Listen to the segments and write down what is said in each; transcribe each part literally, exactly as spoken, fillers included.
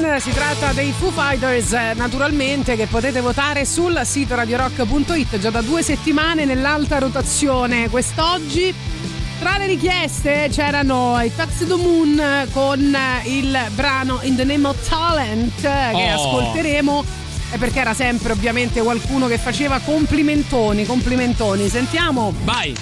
Si tratta dei Foo Fighters, naturalmente, che potete votare sul sito radio rock punto it già da due settimane nell'alta rotazione. Quest'oggi tra le richieste c'erano i Tuxedo Moon con il brano In the Name of Talent, che oh. ascolteremo, perché era sempre ovviamente qualcuno che faceva complimentoni, complimentoni. Sentiamo. Vai.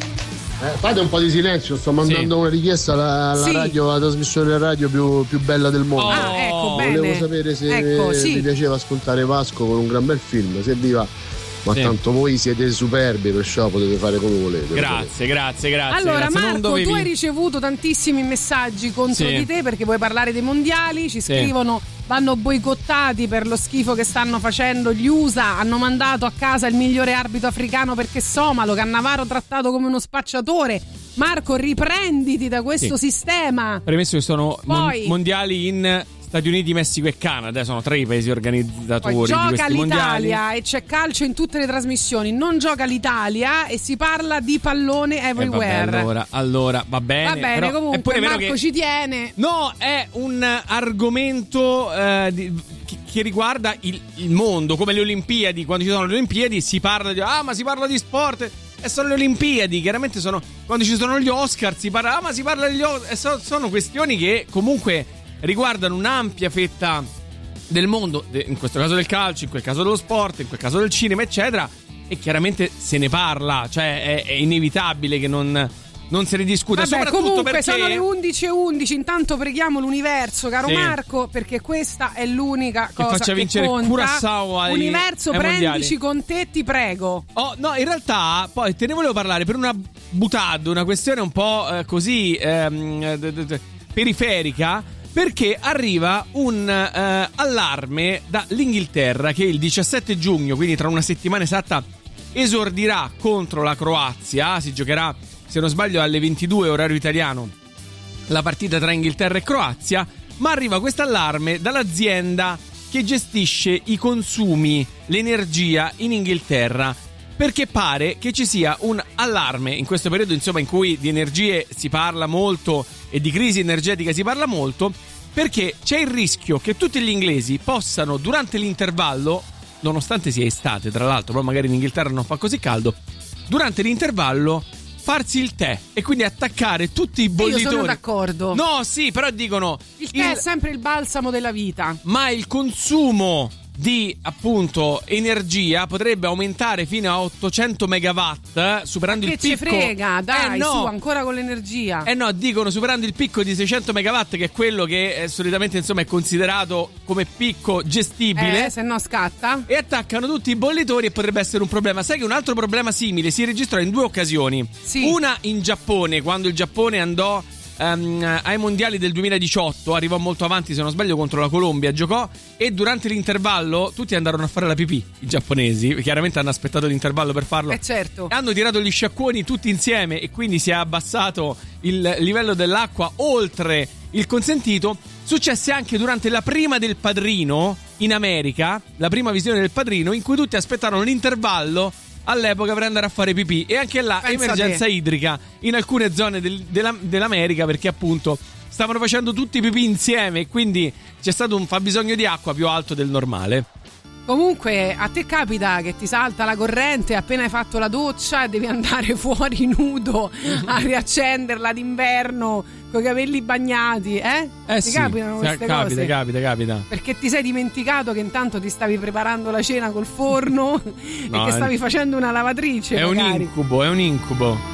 Eh, fate un po' di silenzio, sto mandando sì. una richiesta alla, alla sì. radio, alla trasmissione radio più, più bella del mondo. Ah, ecco, bene. Volevo sapere se ecco, sì. vi piaceva ascoltare Vasco con un gran bel film, se vi va. Ma sì. tanto voi siete superbi, perciò potete fare come volete. Grazie, grazie, grazie. Allora, grazie. Marco, dovevi... tu hai ricevuto tantissimi messaggi contro sì. di te perché vuoi parlare dei mondiali. Ci sì. scrivono: vanno boicottati per lo schifo che stanno facendo gli U S A. Hanno mandato a casa il migliore arbitro africano perché somalo, Cannavaro trattato come uno spacciatore. Marco, riprenditi da questo sì. sistema. Premesso che sono Poi... mon- mondiali in Stati Uniti, Messico e Canada, sono tre i paesi organizzatori. Poi di gioca questi l'Italia mondiali. E c'è calcio in tutte le trasmissioni. Non gioca l'Italia e si parla di pallone everywhere. Eh vabbè, allora, allora va bene. Va bene, però comunque Marco che... ci tiene. No, è un argomento eh, di, che, che riguarda il, il mondo, come le Olimpiadi. Quando ci sono le Olimpiadi si parla di ah, ma si parla di sport. E sono le Olimpiadi, chiaramente sono quando ci sono gli Oscar si parla, ah, ma si parla degli Oscar. So, sono questioni che comunque riguardano un'ampia fetta del mondo, in questo caso del calcio, in quel caso dello sport, in quel caso del cinema, eccetera, e chiaramente se ne parla, cioè è, è inevitabile che non, non se ne discuta. Vabbè, soprattutto comunque perché sono le undici e undici, intanto preghiamo l'universo, caro sì. Marco, perché questa è l'unica che cosa faccia che vincere conta. Curaçao ai, Universo, ai prendici mondiali. con te, ti prego. Oh, no, in realtà poi te ne volevo parlare per una butad, una questione un po' eh, così ehm, d- d- d- periferica. Perché arriva un uh, allarme dall'Inghilterra che il diciassette giugno, quindi tra una settimana esatta, esordirà contro la Croazia. Si giocherà, se non sbaglio, alle ventidue orario italiano la partita tra Inghilterra e Croazia. Ma arriva questo allarme dall'azienda che gestisce i consumi, l'energia in Inghilterra, perché pare che ci sia un allarme in questo periodo, insomma, in cui di energie si parla molto e di crisi energetica si parla molto, perché c'è il rischio che tutti gli inglesi possano, durante l'intervallo, nonostante sia estate tra l'altro, però magari in Inghilterra non fa così caldo, durante l'intervallo farsi il tè e quindi attaccare tutti i bollitori. Io sono d'accordo. No, sì, però dicono il tè il... è sempre il balsamo della vita. Ma il consumo di appunto energia potrebbe aumentare fino a ottocento megawatt, superando che il picco. Che ci frega, dai, eh no. su, ancora con l'energia. Eh no, dicono superando il picco di seicento megawatt, che è quello che eh, solitamente insomma è considerato come picco gestibile. Eh, se no scatta. E attaccano tutti i bollitori e potrebbe essere un problema. Sai che un altro problema simile si registrò in due occasioni. Sì. Una in Giappone, quando il Giappone andò Um, ai mondiali del duemiladiciotto, arrivò molto avanti, se non sbaglio, contro la Colombia, giocò e durante l'intervallo tutti andarono a fare la pipì. I giapponesi chiaramente hanno aspettato l'intervallo per farlo. Eh certo. Hanno tirato gli sciacquoni tutti insieme e quindi si è abbassato il livello dell'acqua oltre il consentito. Successe anche durante la prima del Padrino in America, la prima visione del Padrino, in cui tutti aspettarono l'intervallo all'epoca per andare a fare pipì, e anche là Pensa emergenza te. idrica in alcune zone del, della, dell'America, perché appunto stavano facendo tutti i pipì insieme e quindi c'è stato un fabbisogno di acqua più alto del normale. Comunque a te capita che ti salta la corrente appena hai fatto la doccia e devi andare fuori nudo a riaccenderla d'inverno con i capelli bagnati, eh? Eh ti sì, capitano queste capita, cose? capita, capita. Perché ti sei dimenticato che intanto ti stavi preparando la cena col forno no, e che stavi è... facendo una lavatrice. È magari. un incubo, è un incubo.